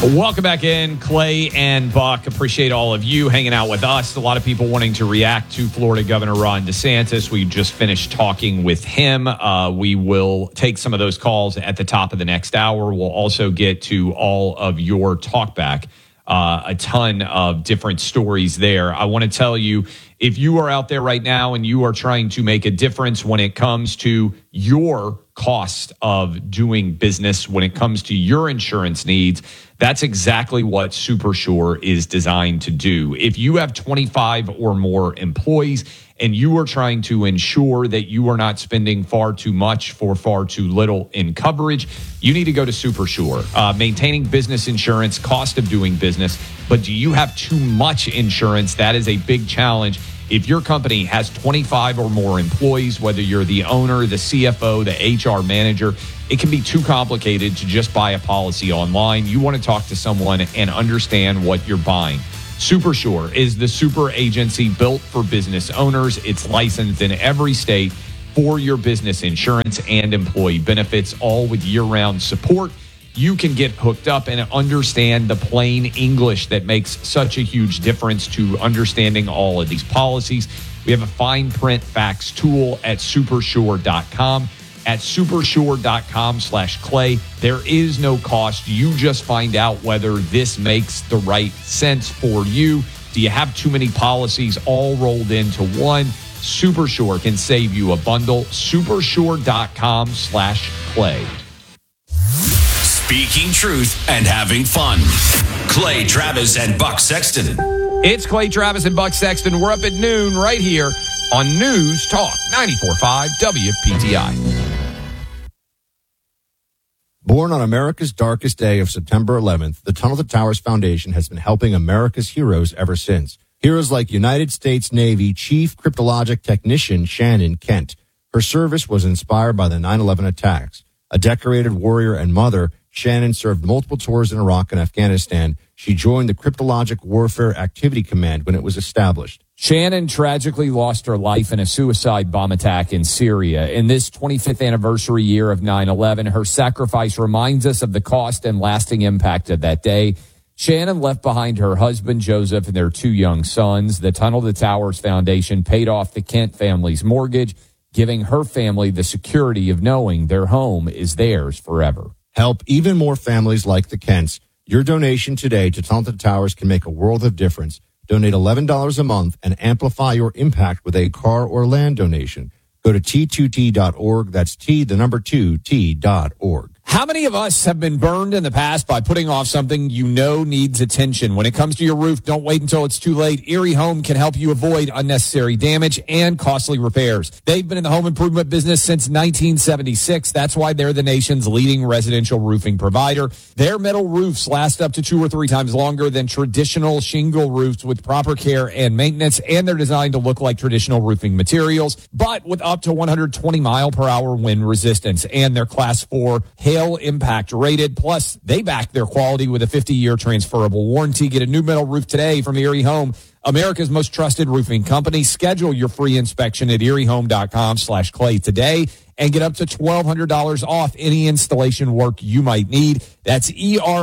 Welcome back in, Clay and Buck. Appreciate all of you hanging out with us. A lot of people wanting to react to Florida Governor Ron DeSantis. We just finished talking with him. We will take some of those calls at the top of the next hour. We'll also get to all of your talkback. A ton of different stories there. I want to tell you, if you are out there right now and you are trying to make a difference when it comes to your cost of doing business, when it comes to your insurance needs, that's exactly what SuperSure is designed to do. If you have 25 or more employees and you are trying to ensure that you are not spending far too much for far too little in coverage, you need to go to SuperSure. Maintaining business insurance, cost of doing business, but do you have too much insurance? That is a big challenge. If your company has 25 or more employees, whether you're the owner, the CFO, the HR manager, it can be too complicated to just buy a policy online. You want to talk to someone and understand what you're buying. SuperSure is the super agency built for business owners. It's licensed in every state for your business insurance and employee benefits, all with year-round support. You can get hooked up and understand the plain English that makes such a huge difference to understanding all of these policies. We have a fine print facts tool at supersure.com. At supersure.com/Clay. There is no cost. You just find out whether this makes the right sense for you. Do you have too many policies all rolled into one? SuperSure can save you a bundle. Supersure.com/Clay. Speaking truth and having fun. Clay Travis and Buck Sexton. It's Clay Travis and Buck Sexton. We're up at noon right here on News Talk 94.5 WPTI. Born on America's darkest day of September 11th, the Tunnel to Towers Foundation has been helping America's heroes ever since. Heroes like United States Navy Chief Cryptologic Technician Shannon Kent. Her service was inspired by the 9/11 attacks. A decorated warrior and mother, Shannon served multiple tours in Iraq and Afghanistan. She joined the Cryptologic Warfare Activity Command when it was established. Shannon tragically lost her life in a suicide bomb attack in Syria. In this 25th anniversary year of 9/11, her sacrifice reminds us of the cost and lasting impact of that day. Shannon left behind her husband, Joseph, and their 2 young sons. The Tunnel to Towers Foundation paid off the Kent family's mortgage, giving her family the security of knowing their home is theirs forever. Help even more families like the Kents. Your donation today to Tunnel to Towers can make a world of difference. Donate $11 a month and amplify your impact with a car or land donation. Go to T2T.org. That's T2T.org. How many of us have been burned in the past by putting off something you know needs attention? When it comes to your roof, don't wait until it's too late. Erie Home can help you avoid unnecessary damage and costly repairs. They've been in the home improvement business since 1976. That's why they're the nation's leading residential roofing provider. Their metal roofs last up to 2 or 3 times longer than traditional shingle roofs with proper care and maintenance, and they're designed to look like traditional roofing materials, but with up to 120-mile-per-hour wind resistance, and they're Class 4 hail impact rated. Plus, they back their quality with a 50-year transferable warranty. Get a new metal roof today from Erie Home, America's most trusted roofing company. Schedule your free inspection at eriehome.com/Clay today and get up to $1,200 off any installation work you might need. That's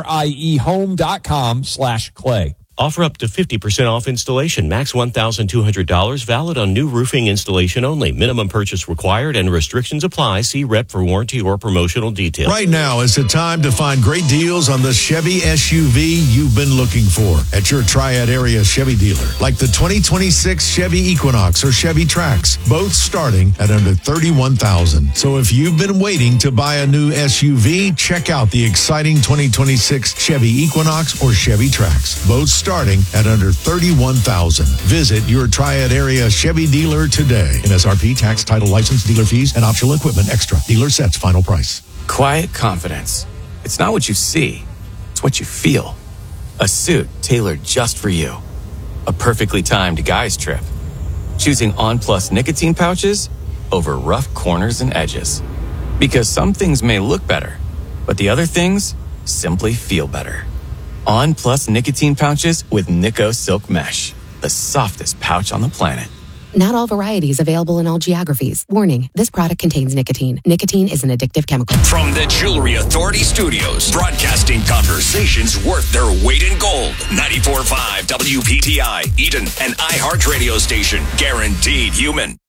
eriehome.com/Clay. Offer up to 50% off installation. Max $1,200. Valid on new roofing installation only. Minimum purchase required and restrictions apply. See rep for warranty or promotional details. Right now is the time to find great deals on the Chevy SUV you've been looking for at your Triad area Chevy dealer. Like the 2026 Chevy Equinox or Chevy Trax, both starting at under $31,000. So if you've been waiting to buy a new SUV, check out the exciting 2026 Chevy Equinox or Chevy Trax. Both starting at under $31,000. Visit your Triad area Chevy dealer today. MSRP, tax, title, license, dealer fees, and optional equipment extra. Dealer sets final price. Quiet confidence. It's not what you see, it's what you feel. A suit tailored just for you. A perfectly timed guy's trip. Choosing On Plus nicotine pouches over rough corners and edges. Because some things may look better, but the other things simply feel better. On Plus nicotine pouches with Nico Silk Mesh, the softest pouch on the planet. Not all varieties available in all geographies. Warning, this product contains nicotine. Nicotine is an addictive chemical. From the Jewelry Authority Studios, broadcasting conversations worth their weight in gold. 94.5 WPTI, Eden, an iHeart radio station. Guaranteed human.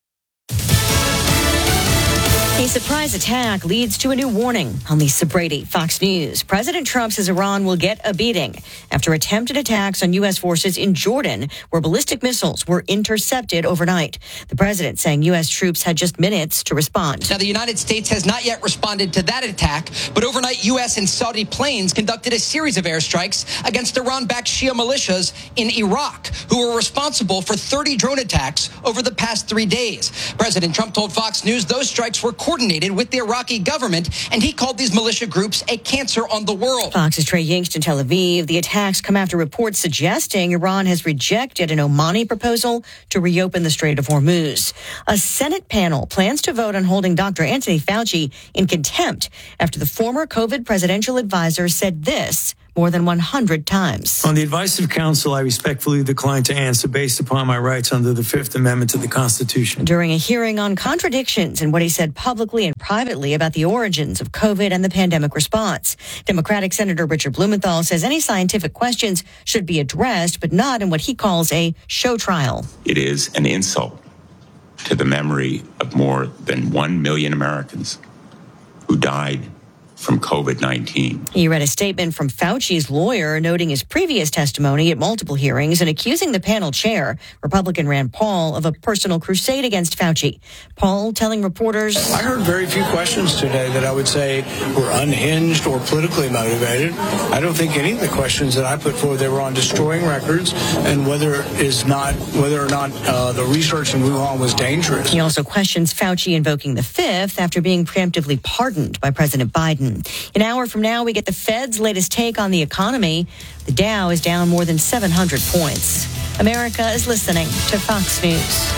A surprise attack leads to a new warning. I'm Lisa Brady, Fox News. President Trump says Iran will get a beating after attempted attacks on U.S. forces in Jordan, where ballistic missiles were intercepted overnight. The president saying U.S. troops had just minutes to respond. Now, the United States has not yet responded to that attack, but overnight U.S. and Saudi planes conducted a series of airstrikes against Iran-backed Shia militias in Iraq, who were responsible for 30 drone attacks over the past 3 days. President Trump told Fox News those strikes were coordinated with the Iraqi government, and he called these militia groups a cancer on the world. Fox's Trey Yingst in Tel Aviv. The attacks come after reports suggesting Iran has rejected an Omani proposal to reopen the Strait of Hormuz. A Senate panel plans to vote on holding Dr. Anthony Fauci in contempt after the former COVID presidential advisor said this more than 100 times. On the advice of counsel, I respectfully decline to answer based upon my rights under the Fifth Amendment to the Constitution. During a hearing on contradictions in what he said publicly and privately about the origins of COVID and the pandemic response, Democratic Senator Richard Blumenthal says any scientific questions should be addressed, but not in what he calls a show trial. It is an insult to the memory of more than 1 million Americans who died from COVID-19. He read a statement from Fauci's lawyer noting his previous testimony at multiple hearings and accusing the panel chair, Republican Rand Paul, of a personal crusade against Fauci. Paul telling reporters, I heard very few questions today that I would say were unhinged or politically motivated. I don't think any of the questions that I put forward, they were on destroying records and whether or not the research in Wuhan was dangerous. He also questions Fauci invoking the Fifth after being preemptively pardoned by President Biden. An hour from now, we get the Fed's latest take on the economy. The Dow is down more than 700 points. America is listening to Fox News.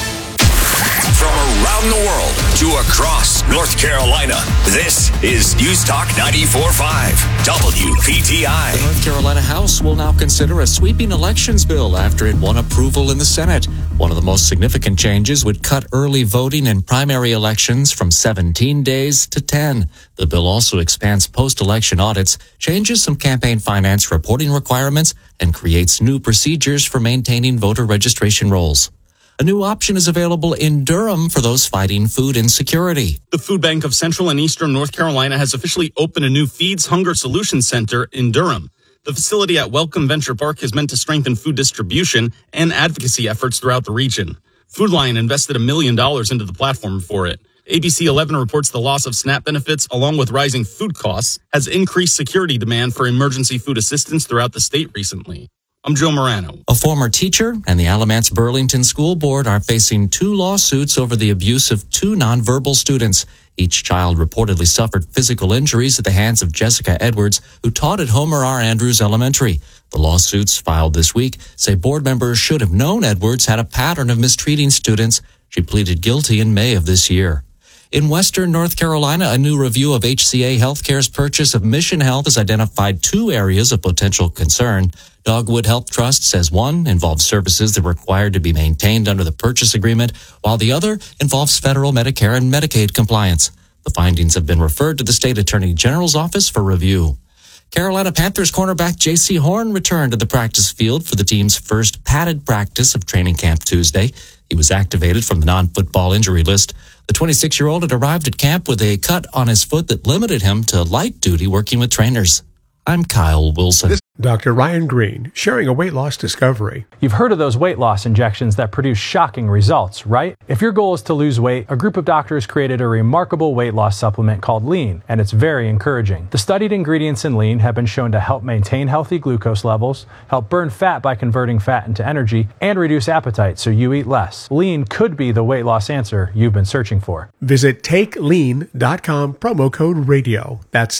From around the world to across North Carolina, this is News Talk 94.5 WPTI. The North Carolina House will now consider a sweeping elections bill after it won approval in the Senate. One of the most significant changes would cut early voting in primary elections from 17 days to 10. The bill also expands post-election audits, changes some campaign finance reporting requirements, and creates new procedures for maintaining voter registration rolls. A new option is available in Durham for those fighting food insecurity. The Food Bank of Central and Eastern North Carolina has officially opened a new Feeds Hunger Solutions Center in Durham. The facility at Welcome Venture Park is meant to strengthen food distribution and advocacy efforts throughout the region. Food Lion invested $1 million into the platform for it. ABC 11 reports the loss of SNAP benefits, along with rising food costs, has increased security demand for emergency food assistance throughout the state recently. I'm Joe Morano. A former teacher and the Alamance Burlington School Board are facing 2 lawsuits over the abuse of 2 nonverbal students. Each child reportedly suffered physical injuries at the hands of Jessica Edwards, who taught at Homer R. Andrews Elementary. The lawsuits filed this week say board members should have known Edwards had a pattern of mistreating students. She pleaded guilty in May of this year. In Western North Carolina, a new review of HCA Healthcare's purchase of Mission Health has identified 2 areas of potential concern. Dogwood Health Trust says one involves services that are required to be maintained under the purchase agreement, while the other involves federal Medicare and Medicaid compliance. The findings have been referred to the State Attorney General's office for review. Carolina Panthers cornerback J.C. Horn returned to the practice field for the team's first padded practice of training camp Tuesday. He was activated from the non-football injury list. The 26-year-old had arrived at camp with a cut on his foot that limited him to light duty working with trainers. I'm Kyle Wilson. Dr. Ryan Green, sharing a weight loss discovery. You've heard of those weight loss injections that produce shocking results, right? If your goal is to lose weight, a group of doctors created a remarkable weight loss supplement called Lean, and it's very encouraging. The studied ingredients in Lean have been shown to help maintain healthy glucose levels, help burn fat by converting fat into energy, and reduce appetite so you eat less. Lean could be the weight loss answer you've been searching for. Visit TakeLean.com, promo code radio. That's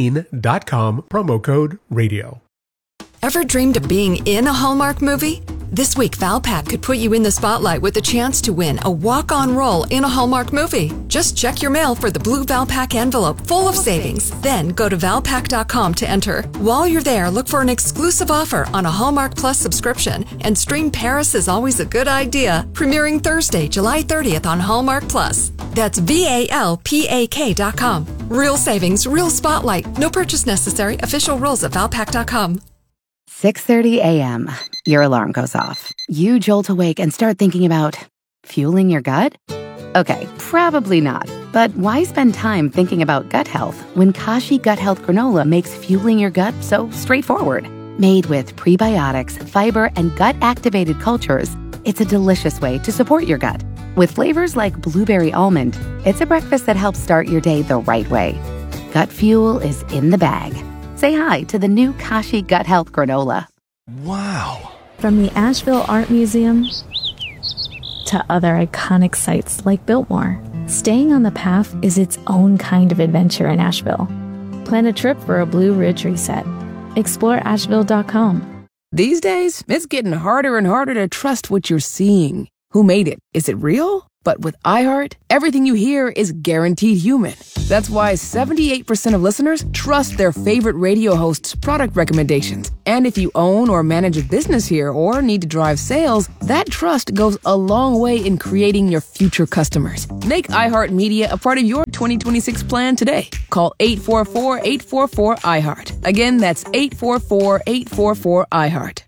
TakeLean.com, promo code radio. Ever dreamed of being in a Hallmark movie? This week, Valpak could put you in the spotlight with a chance to win a walk-on role in a Hallmark movie. Just check your mail for the blue Valpak envelope full of savings. Then go to Valpak.com to enter. While you're there, look for an exclusive offer on a Hallmark Plus subscription and stream Paris is Always a Good Idea, premiering Thursday, July 30th on Hallmark Plus. That's VALPAK.com. Real savings, real spotlight. No purchase necessary. Official rules at Valpak.com. 6:30 a.m. Your alarm goes off. You jolt awake and start thinking about fueling your gut? Okay, probably not. But why spend time thinking about gut health when Kashi Gut Health Granola makes fueling your gut so straightforward? Made with prebiotics, fiber, and gut-activated cultures, it's a delicious way to support your gut. With flavors like blueberry almond, it's a breakfast that helps start your day the right way. Gut fuel is in the bag. Say hi to the new Kashi Gut Health Granola. Wow. From the Asheville Art Museum to other iconic sites like Biltmore, staying on the path is its own kind of adventure in Asheville. Plan a trip for a Blue Ridge reset. Explore Asheville.com. These days, it's getting harder and harder to trust what you're seeing. Who made it? Is it real? But with iHeart, everything you hear is guaranteed human. That's why 78% of listeners trust their favorite radio host's product recommendations. And if you own or manage a business here or need to drive sales, that trust goes a long way in creating your future customers. Make iHeartMedia a part of your 2026 plan today. Call 844-844-iHeart. Again, that's 844-844-iHeart.